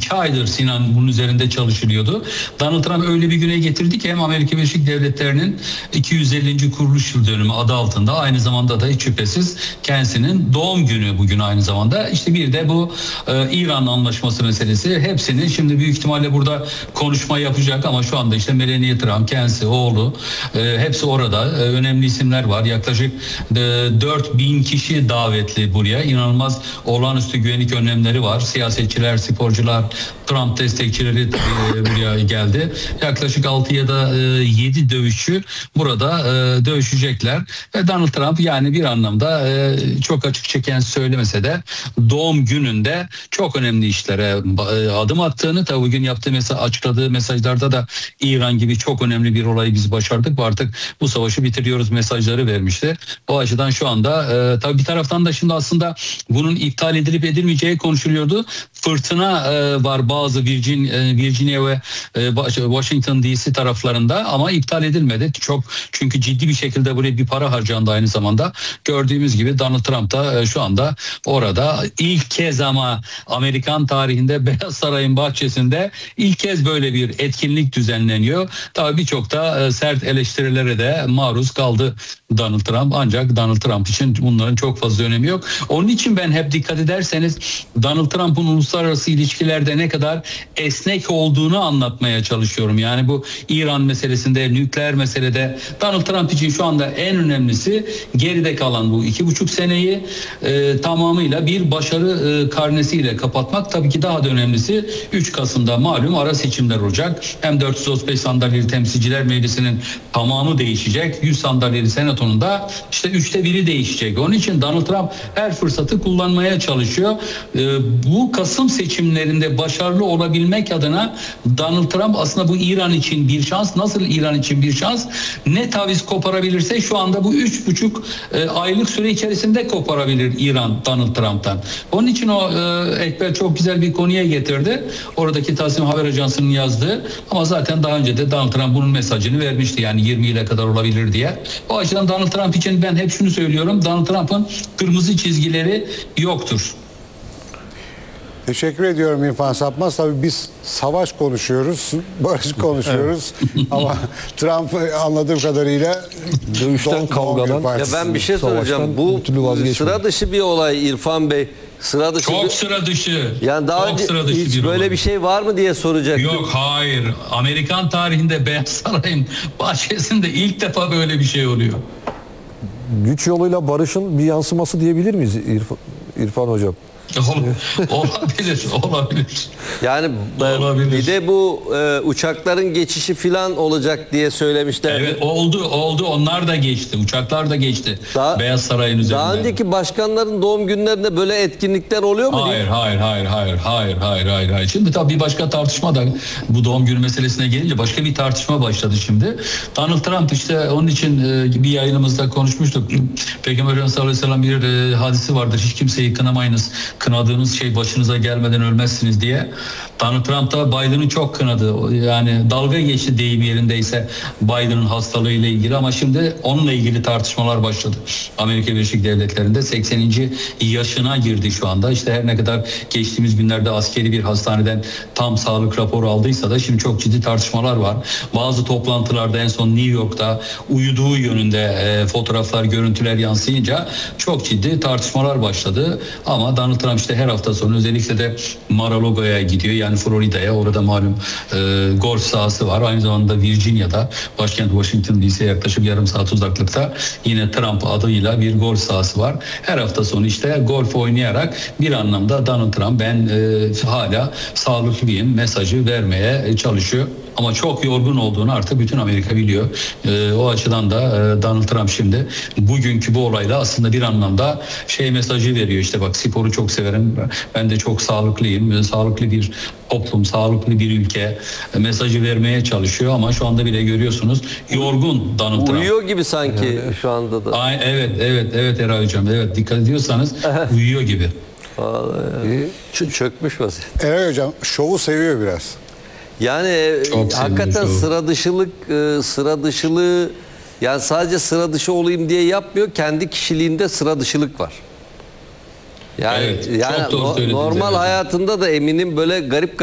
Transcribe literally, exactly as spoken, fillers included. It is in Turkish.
iki aydır Sinan bunun üzerinde çalışılıyordu. Donald Trump öyle bir güne getirdi ki hem Amerika Birleşik Devletleri'nin iki yüz ellinci kuruluş yıl dönümü adı altında aynı zamanda da hiç şüphesiz kendisinin doğum günü bugün aynı zamanda. İşte bir de bu e, İran anlaşması meselesi, hepsini şimdi büyük ihtimalle burada konuşma yapacak ama şu anda işte Melania Trump, kendisi, oğlu e, hepsi orada. E, önemli isimler var. Yaklaşık e, dört bin kişi davetli buraya. İnanılmaz olağanüstü güvenlik önlemleri var. Siyasetçiler, sporcular, Trump destekçileri e, buraya geldi. Yaklaşık altı ya da yedi dövüşçü burada e, dövüşecekler. Ve Donald Trump yani bir anlamda e, çok açıkça kendisi söylemese de doğum gününde çok önemli işlere e, adım attığını, tabi bugün yaptığı mesela açıkladığı mesajlarda da İran gibi çok önemli bir olayı biz başardık ve artık bu savaşı bitiriyoruz mesajları vermişti. O açıdan şu anda e, tabi bir taraftan da şimdi aslında bunun iptal edilip edilmeyeceği konuşuluyordu. Fırtına e, var bazı Virgin, e, Virginia ve e, Washington D C taraflarında ama iptal edilmedi. Çok çünkü ciddi bir şekilde buraya bir para harcandı aynı zamanda. Gördüğümüz gibi Donald Trump da e, şu anda orada ilk kez ama Amerikan tarihinde Beyaz Saray'ın bahçesinde ilk kez böyle bir etkinlik düzenleniyor. Tabii birçok da e, sert eleştirilere de maruz kaldı Donald Trump. Ancak Donald Trump için bunların çok fazla önemi yok. Onun için ben hep dikkat ederseniz Donald Trump'ın uluslararası ilişkilerde ne kadar esnek olduğunu anlatmaya çalışıyorum. Yani bu İran meselesinde, nükleer meselede Donald Trump için şu anda en önemlisi geride kalan bu iki buçuk seneyi e, tamamıyla bir başarı e, karnesiyle kapatmak. Tabii ki daha da önemlisi üç Kasım'da malum ara seçimler olacak. Hem dört yüz otuz beş sandalyeli Temsilciler Meclisi'nin tamamı değişecek. yüz sandalyeli Senato'nun da işte üçte biri değişecek. Onun için Donald Trump her fırsatı kullanmaya çalışıyor. E, bu Kasım seçimlerinde başarılı olabilmek adına Donald Trump aslında bu İran için bir şans. Nasıl İran için bir şans? Ne taviz koparabilirse şu anda bu üç buçuk e, aylık süre içerisinde koparabilir İran Donald Trump'tan. Onun için o e, Ekber çok güzel bir konuya getirdi. Oradaki Tasnim Haber Ajansı'nın yazdığı ama zaten daha önce de Donald Trump bunun mesajını vermişti. Yani yirmi ile kadar olabilir diye. O açıdan Donald Trump için ben hep şunu söylüyorum. Donald Trump'ın kırmızı çizgileri yoktur. Teşekkür ediyorum İrfan Sapmaz. Tabii biz savaş konuşuyoruz, barış konuşuyoruz. Ama Trump anladığım kadarıyla dövüşten, kavgadan, ya ben bir şey söyleyeceğim. Bu sıra dışı bir olay İrfan Bey. Sıra dışı çok bir... sıra dışı. Yani daha çok önce hiç bir böyle olay. Bir şey var mı diye soracaktım. Yok, hayır. Amerikan tarihinde Beyaz Saray'ın bahçesinde ilk defa böyle bir şey oluyor. Güç yoluyla barışın bir yansıması diyebilir miyiz İrfan, İrfan Hocam? olabilir, olabilir. Yani olabilir. Bir de bu e, uçakların geçişi falan olacak diye söylemişler. Evet, oldu, oldu. Onlar da geçti. Uçaklar da geçti. Daha, Beyaz Saray'ın üzerinden. Daha önceki başkanların doğum günlerinde böyle etkinlikler oluyor mu? Hayır, hayır, hayır, hayır, hayır, hayır, hayır, hayır. Şimdi tabii bir başka tartışma da bu doğum günü meselesine gelince başka bir tartışma başladı şimdi. Donald Trump işte onun için e, bir yayınımızda konuşmuştuk. Peygamber Efendimiz sallallahu aleyhi ve sellem bir e, hadisi vardır. Hiç kimseyi kınamayınız. Kınadığınız şey başınıza gelmeden ölmezsiniz diye. Donald Trump da Biden'ı çok kınadı. Yani dalga geçti deyim yerindeyse Biden'ın hastalığıyla ilgili ama şimdi onunla ilgili tartışmalar başladı. Amerika Birleşik Devletleri'nde sekseninci yaşına girdi şu anda. İşte her ne kadar geçtiğimiz günlerde askeri bir hastaneden tam sağlık raporu aldıysa da şimdi çok ciddi tartışmalar var. Bazı toplantılarda en son New York'ta uyuduğu yönünde e, fotoğraflar, görüntüler yansıyınca çok ciddi tartışmalar başladı. Ama Donald Trump işte her hafta sonu özellikle de Mar-a-Lago'ya gidiyor. Yani Florida'ya. Orada malum e, golf sahası var. Aynı zamanda Virginia'da, başkent Washington D C'ye yaklaşık yarım saat uzaklıkta yine Trump adıyla bir golf sahası var. Her hafta sonu işte golf oynayarak bir anlamda Donald Trump ben e, hala sağlıklıyım mesajı vermeye çalışıyor. Ama çok yorgun olduğunu artık bütün Amerika biliyor. E, o açıdan da e, Donald Trump şimdi bugünkü bu olayla aslında bir anlamda şey mesajı veriyor. İşte bak, sporu çok severim. Ben de çok sağlıklıyım. Sağlıklı bir toplum, sağlıklı bir ülke mesajı vermeye çalışıyor ama şu anda bile görüyorsunuz yorgun Donald Trump. Uyuyor gibi sanki yani. Şu anda da. Ay, evet, evet, evet Eray Hocam. Evet, dikkat ediyorsanız uyuyor gibi. Vallahi Ç- çökmüş vaziyette. Eray Hocam şovu seviyor biraz. Yani çok hakikaten sıra dışılık, sıra dışılığı yani sadece sıra dışı olayım diye yapmıyor. Kendi kişiliğinde sıra dışılık var. Yani, evet, yani no, normal hayatında da eminim böyle garip